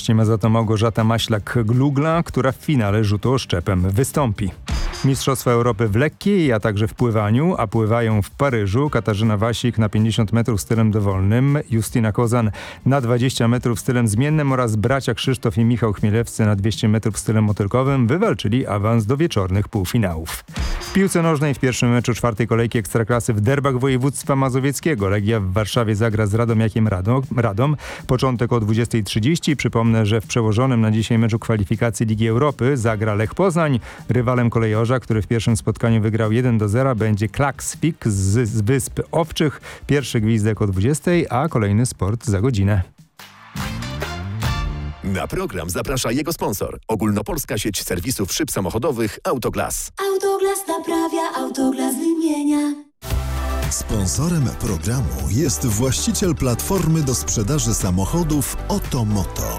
15 ma za to Małgorzata Maślak-Glugla, która w finale rzutu oszczepem wystąpi. Mistrzostwa Europy w lekkiej, a także w pływaniu, a pływają w Paryżu Katarzyna Wasik na 50 metrów stylem dowolnym, Justyna Kozan na 20 metrów stylem zmiennym oraz bracia Krzysztof i Michał Chmielewscy na 200 metrów stylem motylkowym wywalczyli awans do wieczornych półfinałów. W piłce nożnej w pierwszym meczu czwartej kolejki Ekstraklasy w derbach województwa mazowieckiego Legia w Warszawie zagra z Radomiakiem Radom. Początek o 20:30. Przypomnę, że w przełożonym na dzisiaj meczu kwalifikacji Ligi Europy zagra Lech Poznań. Rywalem kolejorza, który w pierwszym spotkaniu wygrał 1-0, będzie Klaksvik z Wysp Owczych. Pierwszy gwizdek o 20:00, a kolejny sport za godzinę. Na program zaprasza jego sponsor. Ogólnopolska sieć serwisów szyb samochodowych Autoglas. Autoglas naprawia, Autoglas wymienia. Sponsorem programu jest właściciel platformy do sprzedaży samochodów Otomoto.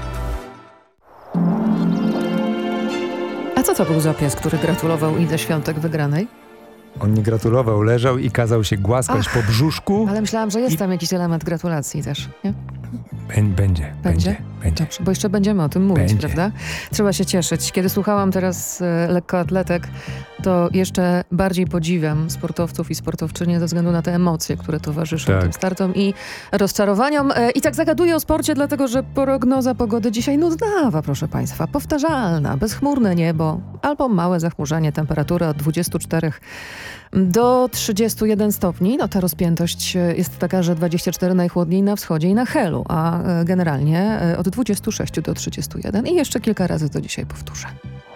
A co to był za pies, który gratulował Idze Świątek wygranej? On nie gratulował, leżał i kazał się głaskać po brzuszku. Ale myślałam, że jest tam jakiś element gratulacji też, nie? Będzie. Dobrze, bo jeszcze będziemy o tym mówić, prawda? Trzeba się cieszyć. Kiedy słuchałam teraz lekkoatletek, to jeszcze bardziej podziwiam sportowców i sportowczynie ze względu na te emocje, które towarzyszą tym startom i rozczarowaniom. I tak zagaduję o sporcie, dlatego że prognoza pogody dzisiaj nudnawa, proszę Państwa. Powtarzalna, bezchmurne niebo albo małe zachmurzenie, temperatura od 24 do 31 stopni. No ta rozpiętość jest taka, że 24 najchłodniej na wschodzie i na Helu, a generalnie od 26 do 31 i jeszcze kilka razy to dzisiaj powtórzę.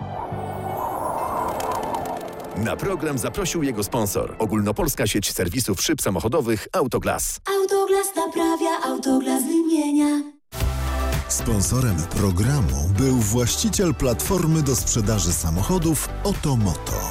Na program zaprosił jego sponsor. Ogólnopolska sieć serwisów szyb samochodowych Autoglas. Autoglas naprawia, Autoglas wymienia. Sponsorem programu był właściciel platformy do sprzedaży samochodów Otomoto.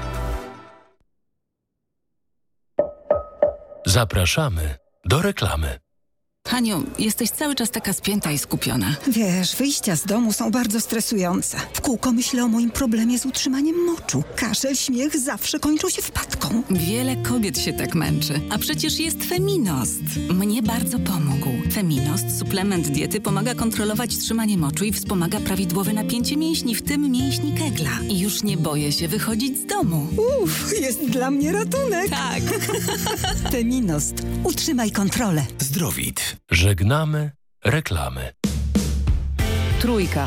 Zapraszamy do reklamy. Haniu, jesteś cały czas taka spięta i skupiona. Wiesz, wyjścia z domu są bardzo stresujące. W kółko myślę o moim problemie z utrzymaniem moczu. Kaszel, śmiech zawsze kończą się wpadką. Wiele kobiet się tak męczy. A przecież jest Feminost. Mnie bardzo pomógł. Feminost, suplement diety, pomaga kontrolować trzymanie moczu i wspomaga prawidłowe napięcie mięśni, w tym mięśni Kegla. I już nie boję się wychodzić z domu. Jest dla mnie ratunek. Tak. Feminost. Utrzymaj kontrolę. Zdrowit. Żegnamy reklamy. Trójka.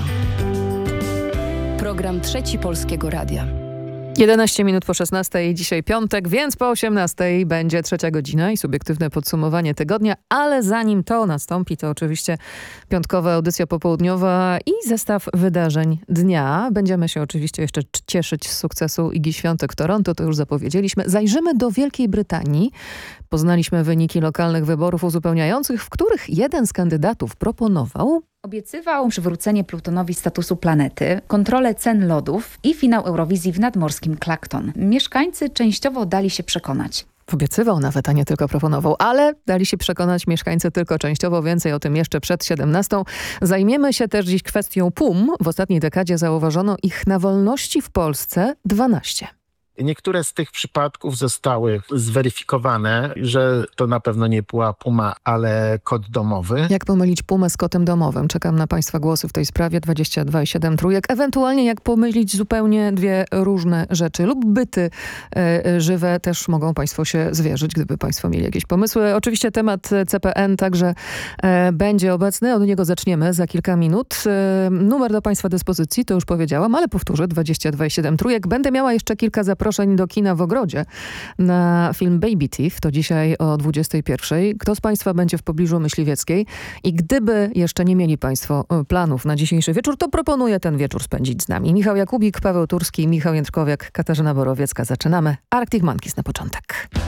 Program Trzeci Polskiego Radia. 11 minut po 16, dzisiaj piątek, więc po 18 będzie trzecia godzina i subiektywne podsumowanie tygodnia, ale zanim to nastąpi, to oczywiście piątkowa audycja popołudniowa i zestaw wydarzeń dnia. Będziemy się oczywiście jeszcze cieszyć z sukcesu Igi Świątek w Toronto, to już zapowiedzieliśmy. Zajrzymy do Wielkiej Brytanii. Poznaliśmy wyniki lokalnych wyborów uzupełniających, w których jeden z kandydatów obiecywał przywrócenie Plutonowi statusu planety, kontrolę cen lodów i finał Eurowizji w nadmorskim Clacton. Mieszkańcy częściowo dali się przekonać. Obiecywał nawet, a nie tylko proponował, ale dali się przekonać mieszkańcy tylko częściowo. Więcej o tym jeszcze przed 17. Zajmiemy się też dziś kwestią PUM. W ostatniej dekadzie zauważono ich na wolności w Polsce 12. Niektóre z tych przypadków zostały zweryfikowane, że to na pewno nie była puma, ale kot domowy. Jak pomylić pumę z kotem domowym? Czekam na Państwa głosy w tej sprawie. 22,7 trójek. Ewentualnie jak pomylić zupełnie dwie różne rzeczy lub byty żywe też mogą Państwo się zwierzyć, gdyby Państwo mieli jakieś pomysły. Oczywiście temat CPN także będzie obecny. Od niego zaczniemy za kilka minut. Numer do Państwa dyspozycji, to już powiedziałam, ale powtórzę, 22,7 trójek. Będę miała jeszcze kilka zaproszeń do kina w Ogrodzie na film Baby Thief. To dzisiaj o 21:00. Kto z Państwa będzie w pobliżu Myśliwieckiej? I gdyby jeszcze nie mieli Państwo planów na dzisiejszy wieczór, to proponuję ten wieczór spędzić z nami. Michał Jakubik, Paweł Turski, Michał Jędrkowiak, Katarzyna Borowiecka. Zaczynamy. Arctic Monkeys na początek.